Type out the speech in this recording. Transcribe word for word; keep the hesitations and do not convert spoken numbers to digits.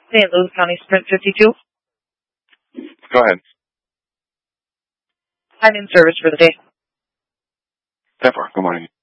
Saint Louis County Sprint fifty-two. Go ahead. I'm in service for the day. ten four, good morning.